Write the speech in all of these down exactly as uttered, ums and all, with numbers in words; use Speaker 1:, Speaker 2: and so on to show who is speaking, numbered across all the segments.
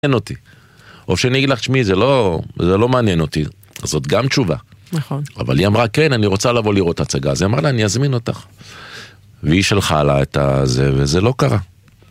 Speaker 1: מעניין אותי. או שאני אגיד לך, שמי, זה לא, זה לא מעניין אותי. אז זאת גם תשובה.
Speaker 2: נכון.
Speaker 1: אבל היא אמרה, כן, אני רוצה לבוא לראות הצגה. אז היא אמרה לה, אני אזמין אותך. והיא שלחה לה את זה, וזה לא קרה.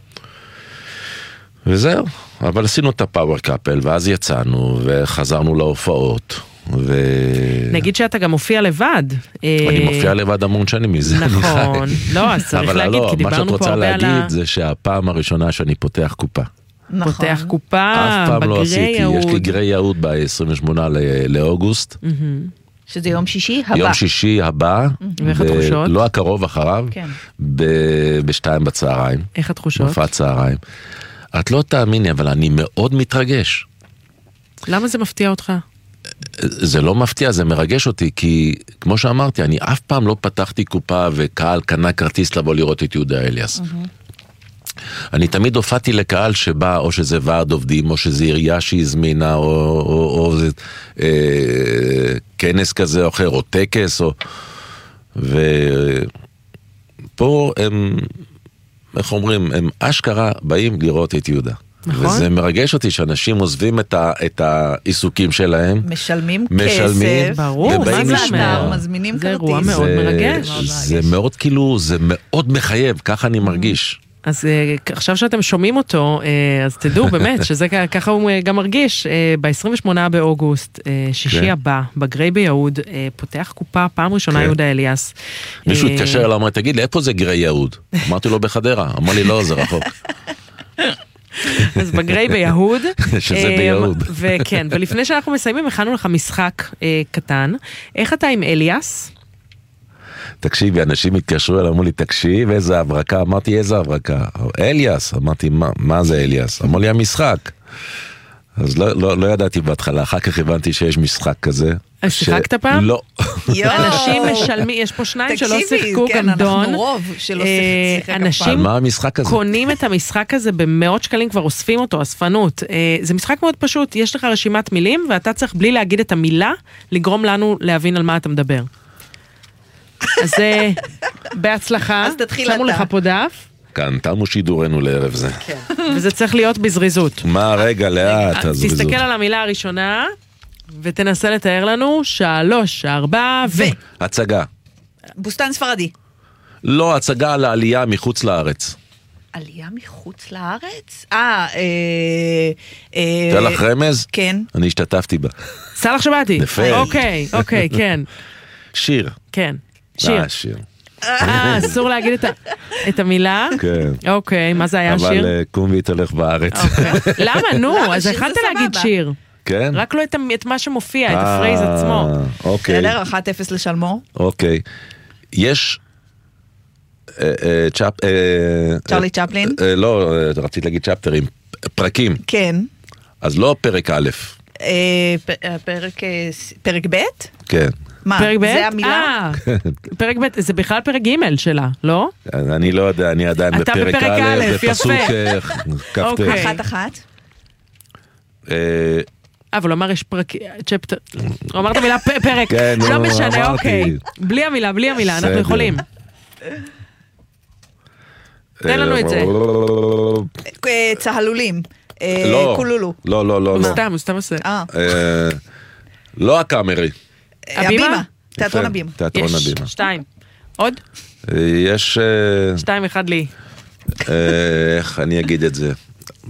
Speaker 1: וזהו. אבל עשינו את הפאוור קאפל, ואז יצאנו, וחזרנו להופעות. ו...
Speaker 2: נגיד שאתה גם מופיע לבד.
Speaker 1: אני מופיע לבד המון שנים מזה.
Speaker 2: נכון. לא, אז צריך להגיד, כי דיברנו פה הרבה על ה...
Speaker 1: מה שאת רוצה להגיד זה שהפעם הראשונה שאני פותח קופה.
Speaker 2: נכון. פותח קופה,
Speaker 1: אף פעם לא עשיתי,
Speaker 2: יהוד.
Speaker 1: יש לי גרי יהוד ב-עשרים ושמונה לאוגוסט.
Speaker 3: שזה יום שישי הבא.
Speaker 1: יום שישי הבא.
Speaker 2: ואיך התחושות?
Speaker 1: לא הקרוב אחריו.
Speaker 3: כן.
Speaker 1: בשתיים בצהריים.
Speaker 2: איך התחושות?
Speaker 1: מופעת צהריים. את לא תאמיני, אבל אני מאוד מתרגש.
Speaker 2: למה זה מפתיע אותך?
Speaker 1: זה לא מפתיע, זה מרגש אותי, כי כמו שאמרתי, אני אף פעם לא פתחתי קופה וקהל קנה כרטיס לבוא לראות את יהודה אליאס. אני תמיד הופעתי לקהל שבא, או שזה ועד עובדים, או שזה עירייה שהזמינה, או, או, או זה, אה, כנס כזה או אחר, או טקס, או... ופה הם, איך אומרים, הם אשכרה באים לראות את יהודה. נכון? וזה מרגש אותי שאנשים עוזבים את, ה, את העיסוקים שלהם.
Speaker 3: משלמים,
Speaker 1: משלמים
Speaker 3: כסף.
Speaker 2: ברור,
Speaker 1: ובאים לשמוע.
Speaker 3: מזמינים
Speaker 2: זה
Speaker 3: כרטיס.
Speaker 2: אירוע מאוד
Speaker 1: זה,
Speaker 2: מרגש.
Speaker 1: זה מאוד כאילו, זה מאוד מחייב, ככה אני מרגיש.
Speaker 2: אז עכשיו שאתם שומעים אותו, אז תדעו באמת שזה ככה הוא גם מרגיש. ב-עשרים ושמונה באוגוסט, שישי הבא, בגרי ביהוד, פותח קופה, פעם ראשונה יהודה אליאס.
Speaker 1: מישהו התקשר אליי, אמר, תגיד לי, איפה זה גרי יהוד? אמרתי לו בחדרה, אמר לי, לא, זה רחוק.
Speaker 2: אז בגרי ביהוד.
Speaker 1: שזה ביהוד.
Speaker 2: וכן, ולפני שאנחנו מסיימים, הכנו לך משחק קטן. איך אתה עם אליאס?
Speaker 1: תקשיבי, אנשים התקשרו אליי, אמרו לי, תקשיב, איזה הברקה, אמרתי, איזה הברקה? אליאס, אמרתי, מה, מה זה אליאס? אמרו לי, המשחק. אז לא, לא, לא ידעתי בהתחלה, אחר כך הבנתי שיש משחק כזה.
Speaker 2: אז שיחקת פעם?
Speaker 1: לא.
Speaker 2: אנשים משלמים, יש פה שניים שלא שיחקו, גם דון.
Speaker 3: אנחנו רוב שלא שיחק הפעם.
Speaker 2: אנשים
Speaker 1: המשחק הזה?
Speaker 2: קונים את המשחק הזה במאות שקלים, כבר אוספים אותו, אספנות. זה משחק מאוד פשוט, יש לך רשימת מילים, ואתה צריך בלי להגיד את המילה, לגרום לנו להבין על מה אתה מדבר. אז בהצלחה,
Speaker 3: אז תתחיל אתה.
Speaker 2: שמו לך פה דף.
Speaker 1: כאן, תמו שידורנו לערב זה.
Speaker 2: וזה צריך להיות בזריזות.
Speaker 1: מה, רגע, לאט, הזריזות.
Speaker 2: תסתכל על המילה הראשונה, ותנסה לתאר לנו שלוש, ארבע, ו...
Speaker 1: הצגה.
Speaker 3: בוסטן ספרדי.
Speaker 1: לא, הצגה על העלייה מחוץ לארץ.
Speaker 3: עלייה מחוץ לארץ? אה, אה...
Speaker 1: תהיה לך רמז?
Speaker 3: כן.
Speaker 1: אני השתתפתי בה.
Speaker 2: סלח שבאתי.
Speaker 1: יפה.
Speaker 2: אוקיי, אוקיי, כן.
Speaker 1: שיר.
Speaker 2: כן, שיר.
Speaker 1: אה, שיר.
Speaker 2: אה, אסור להגיד את, ה, את המילה?
Speaker 1: כן.
Speaker 2: אוקיי, מה זה היה
Speaker 1: אבל,
Speaker 2: שיר?
Speaker 1: אבל קום והתהלך בארץ.
Speaker 2: אוקיי. למה? נו, אז יכלת להגיד שיר.
Speaker 1: כן?
Speaker 2: רק לא את, את מה שמופיע, את הפרייז עצמו.
Speaker 1: אוקיי.
Speaker 3: בסדר, אחת אפס לשלמור.
Speaker 1: אוקיי. יש...
Speaker 3: צ'רלי צ'פלין?
Speaker 1: לא, רציתי להגיד צ'פטרים. פרקים.
Speaker 3: כן.
Speaker 1: אז לא פרק א'.
Speaker 3: פרק ב'?
Speaker 1: כן.
Speaker 3: מה, זה המילה?
Speaker 2: פרק ב', זה בכלל פרק ג' שלה, לא?
Speaker 1: אני לא יודע, אני עדיין בפרק א', בפסוק כ"ט.
Speaker 3: אחת אחת.
Speaker 2: אבל הוא אמר יש פרק, צ'פטר, הוא אמר את המילה פרק, לא משנה, אוקיי. בלי המילה, בלי המילה, אנחנו יכולים. תן לנו את זה.
Speaker 3: צהלולים. קולולו.
Speaker 1: לא, לא, לא.
Speaker 2: הוא סתם, הוא סתם עושה.
Speaker 1: לא הקאמרי.
Speaker 3: הבימה. תיאטרון הבימה.
Speaker 1: תיאטרון הבימה.
Speaker 2: יש, שתיים. עוד?
Speaker 1: יש...
Speaker 2: שתיים, אחד לי.
Speaker 1: איך אני אגיד את זה?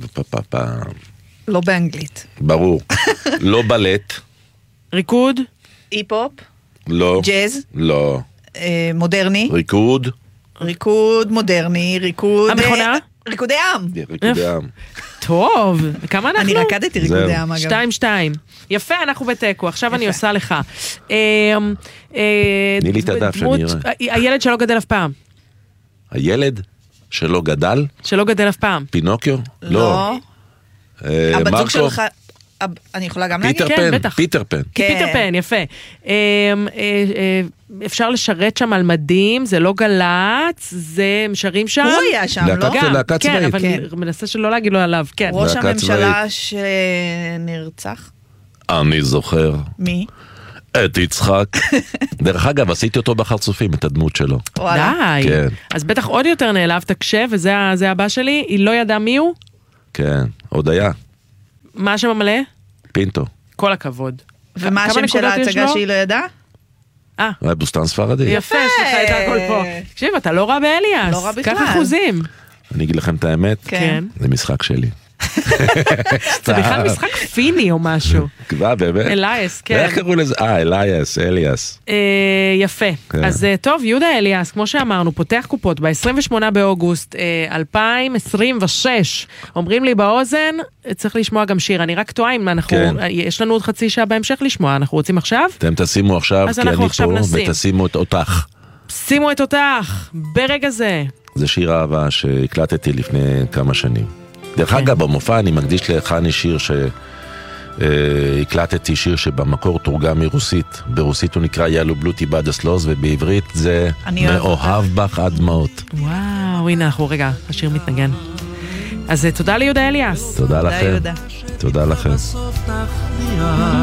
Speaker 3: לא באנגלית.
Speaker 1: ברור. לא בלט.
Speaker 2: ריקוד?
Speaker 3: היפ-הופ?
Speaker 1: לא.
Speaker 3: ג'אז?
Speaker 1: לא.
Speaker 3: מודרני?
Speaker 1: ריקוד?
Speaker 3: ריקוד מודרני, ריקוד...
Speaker 2: המכונה?
Speaker 3: ריקודי עם.
Speaker 1: ריקודי עם.
Speaker 2: טוב, כמה אנחנו?
Speaker 3: אני רקדתי ריקודי עם, אגב.
Speaker 2: שתיים, שתיים. יפה, אנחנו בטקו, עכשיו אני עושה לך.
Speaker 1: תני לי את הדף שאני אראה.
Speaker 2: הילד שלא גדל אף פעם.
Speaker 1: הילד שלא גדל?
Speaker 2: שלא גדל אף פעם.
Speaker 1: פינוקיו?
Speaker 3: לא. הבת זוג
Speaker 1: מרקו?
Speaker 3: שלך... אני יכולה גם להגיד?
Speaker 1: פיטר
Speaker 2: כן,
Speaker 1: פן,
Speaker 2: בטח.
Speaker 1: פיטר פן.
Speaker 2: פיטר פן, יפה. אפשר לשרת שם על מדים, זה לא גלץ, זה משרים שם.
Speaker 3: הוא היה שם, לא?
Speaker 1: להקה צבאית.
Speaker 2: כן, אבל אני מנסה שלא להגיד לו עליו, כן.
Speaker 3: ראש הממשלה שנרצח?
Speaker 1: אני זוכר.
Speaker 3: מי?
Speaker 1: את יצחק. דרך אגב, עשיתי אותו בחרצופים, את הדמות שלו.
Speaker 2: די.
Speaker 1: כן.
Speaker 2: אז בטח עוד יותר נעלב, תקשב, וזה הבא שלי, היא לא ידעה מי הוא?
Speaker 1: כן, עוד היה.
Speaker 2: מה השם המלא?
Speaker 1: פינטו.
Speaker 2: כל הכבוד.
Speaker 3: ומה
Speaker 2: כמה
Speaker 3: השם של
Speaker 2: נקודות יש
Speaker 3: ההצגה
Speaker 2: לו?
Speaker 3: שהיא לא ידעה?
Speaker 2: אה,
Speaker 1: היה בוסטן ספרדי.
Speaker 2: יפה, יש לך את הכל פה. תקשיב, אתה לא רע באליאס.
Speaker 3: לא רע בכלל.
Speaker 2: קח אחוזים.
Speaker 1: אני אגיד לכם את האמת,
Speaker 2: כן.
Speaker 1: זה משחק שלי.
Speaker 2: זה בכלל משחק פיני או משהו.
Speaker 1: כבר, באמת?
Speaker 2: אלייס, כן.
Speaker 1: איך קראו לזה? אה, אלייס, אליאס.
Speaker 2: אה, יפה.
Speaker 1: כן.
Speaker 2: אז אה, טוב, יהודה אליאס, כמו שאמרנו, פותח קופות ב-עשרים ושמונה באוגוסט אה, אלפיים עשרים ושש. אומרים לי באוזן, צריך לשמוע גם שיר. אני רק טועה אם אנחנו,
Speaker 1: כן.
Speaker 2: יש לנו עוד חצי שעה בהמשך לשמוע. אנחנו רוצים עכשיו?
Speaker 1: אתם תשימו עכשיו,
Speaker 2: אז
Speaker 1: כי
Speaker 2: אנחנו
Speaker 1: אני
Speaker 2: עכשיו
Speaker 1: פה,
Speaker 2: נשים.
Speaker 1: ותשימו את אותך.
Speaker 2: שימו את אותך, ברגע זה.
Speaker 1: זה שיר אהבה שהקלטתי לפני כמה שנים. דרך אגב, במופע אני מקדיש לחני שיר שהקלטתי, שיר שבמקור תורגם מרוסית. ברוסית הוא נקרא יאלו בלוטי בדס לוז, ובעברית זה מאוהב בך עד דמעות.
Speaker 2: וואו, הנה אנחנו, רגע, השיר מתנגן. אז תודה ליהודה אליאס.
Speaker 1: תודה לכם. תודה לכם.